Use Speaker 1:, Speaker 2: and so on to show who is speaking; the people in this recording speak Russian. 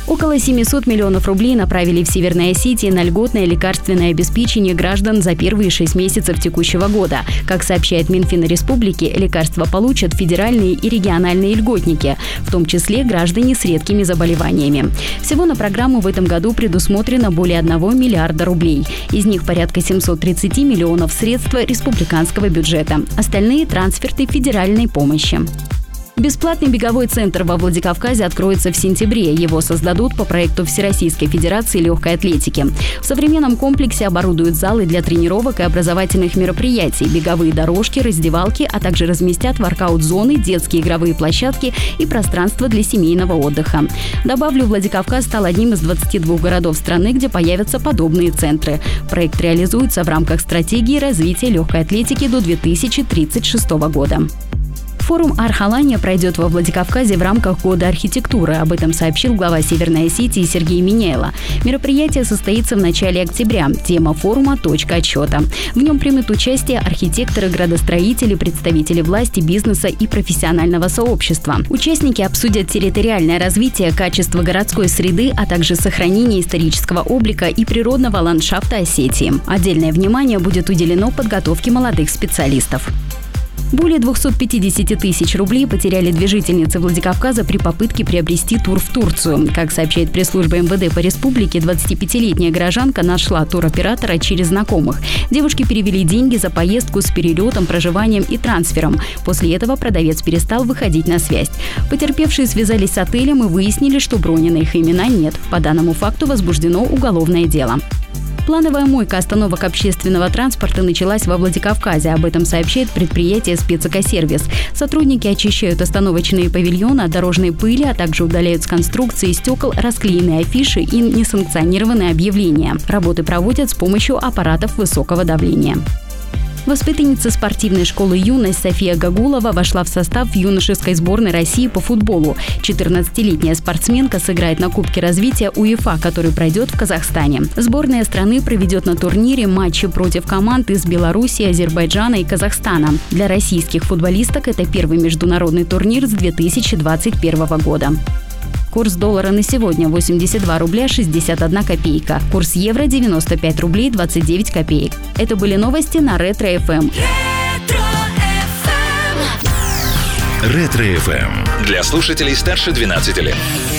Speaker 1: Около 700 миллионов рублей направили в Северной Осетии на льготное лекарственное обеспечение граждан за первые 6 месяцев текущего года. Как сообщает Минфин республики, лекарства получат федеральные и региональные льготники, в том числе граждане с редкими заболеваниями. Всего на программу в этом году предусмотрено более 1 миллиарда рублей. Из них порядка 730 миллионов средства республиканского бюджета. Остальные – трансферты федеральной помощи. Бесплатный беговой центр во Владикавказе откроется в сентябре. Его создадут по проекту Всероссийской Федерации легкой атлетики. В современном комплексе оборудуют залы для тренировок и образовательных мероприятий, беговые дорожки, раздевалки, а также разместят воркаут-зоны, детские игровые площадки и пространство для семейного отдыха. Добавлю, Владикавказ стал одним из 22 городов страны, где появятся подобные центры. Проект реализуется в рамках стратегии развития легкой атлетики до 2036 года. Форум «Архалания» пройдет во Владикавказе в рамках Года архитектуры. Об этом сообщил глава Северной Осетии Сергей Миняйло. Мероприятие состоится в начале октября. Тема форума – «Точка отсчета». В нем примут участие архитекторы, градостроители, представители власти, бизнеса и профессионального сообщества. Участники обсудят территориальное развитие, качество городской среды, а также сохранение исторического облика и природного ландшафта Осетии. Отдельное внимание будет уделено подготовке молодых специалистов. Более 250 тысяч рублей потеряли две жительницы Владикавказа при попытке приобрести тур в Турцию. Как сообщает пресс-служба МВД по республике, 25-летняя горожанка нашла туроператора через знакомых. Девушки перевели деньги за поездку с перелетом, проживанием и трансфером. После этого продавец перестал выходить на связь. Потерпевшие связались с отелем и выяснили, что брони на их имена нет. По данному факту возбуждено уголовное дело. Плановая мойка остановок общественного транспорта началась во Владикавказе. Об этом сообщает предприятие «Спецэкосервис». Сотрудники очищают остановочные павильоны от дорожной пыли, а также удаляют с конструкции стекол расклеенные афиши и несанкционированные объявления. Работы проводят с помощью аппаратов высокого давления. Воспитанница спортивной школы «Юность» София Гагулова вошла в состав юношеской сборной России по футболу. 14-летняя спортсменка сыграет на Кубке развития УЕФА, который пройдет в Казахстане. Сборная страны проведет на турнире матчи против команд из Беларуси, Азербайджана и Казахстана. Для российских футболисток это первый международный турнир с 2021 года. Курс доллара на сегодня – 82 рубля 61 копейка. Курс евро – 95 рублей 29 копеек. Это были новости на Ретро-ФМ.
Speaker 2: Ретро-ФМ. Для слушателей старше 12 лет.